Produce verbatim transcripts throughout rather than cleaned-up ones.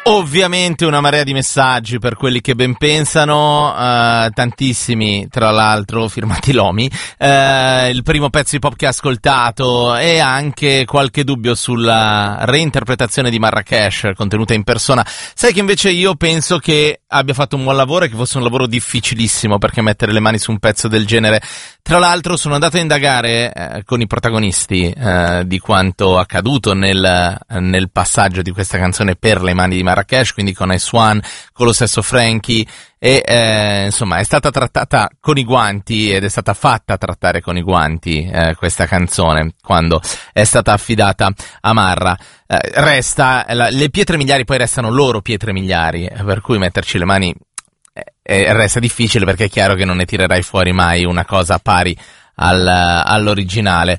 Ovviamente una marea di messaggi per quelli che ben pensano, uh, tantissimi tra l'altro firmati Lomi, uh, il primo pezzo hip hop che ho ascoltato e anche qualche dubbio sulla reinterpretazione di Marrakesh contenuta in persona. Sai che invece io penso che abbia fatto un buon lavoro e che fosse un lavoro difficilissimo, perché mettere le mani su un pezzo del genere. Tra l'altro sono andato a indagare eh, con i protagonisti eh, di quanto accaduto nel, nel passaggio di questa canzone per le mani di Marrakesh, quindi con S uno, con lo stesso Frankie, e eh, insomma è stata trattata con i guanti ed è stata fatta trattare con i guanti eh, questa canzone quando è stata affidata a Marra. Eh, resta, la, le pietre miliari poi restano loro pietre miliari, per cui metterci le mani eh, resta difficile, perché è chiaro che non ne tirerai fuori mai una cosa pari al, all'originale.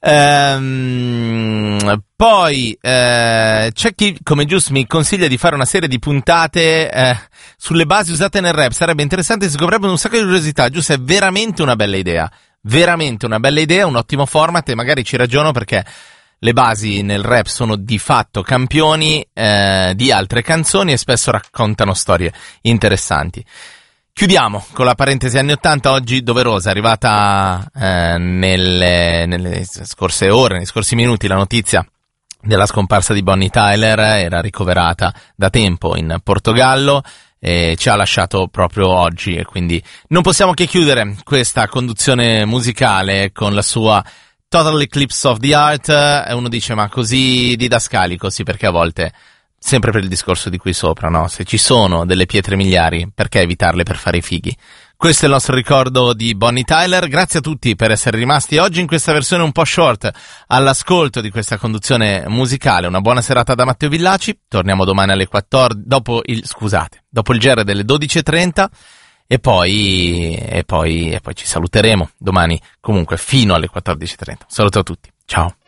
Ehm, poi eh, c'è chi come Gius mi consiglia di fare una serie di puntate eh, sulle basi usate nel rap, sarebbe interessante, si scoprebbe un sacco di curiosità. Gius, è veramente una bella idea, veramente una bella idea, un ottimo format, e magari ci ragiono, perché le basi nel rap sono di fatto campioni eh, di altre canzoni e spesso raccontano storie interessanti. Chiudiamo con la parentesi anni ottanta, oggi doverosa, arrivata eh, nelle, nelle scorse ore, nei scorsi minuti, la notizia della scomparsa di Bonnie Tyler. Era ricoverata da tempo in Portogallo e ci ha lasciato proprio oggi, e quindi non possiamo che chiudere questa conduzione musicale con la sua Total Eclipse of the Heart. E uno dice, ma così didascalico? Sì, perché a volte, sempre per il discorso di qui sopra, no? Se ci sono delle pietre miliari, perché evitarle per fare i fighi? Questo è il nostro ricordo di Bonnie Tyler. Grazie a tutti per essere rimasti oggi in questa versione un po' short all'ascolto di questa conduzione musicale. Una buona serata da Matteo Villaci. Torniamo domani alle quattordici, dopo il, scusate, dopo il G R delle dodici e trenta. E poi, e poi, e poi ci saluteremo domani comunque fino alle quattordici e trenta. Un saluto a tutti. Ciao.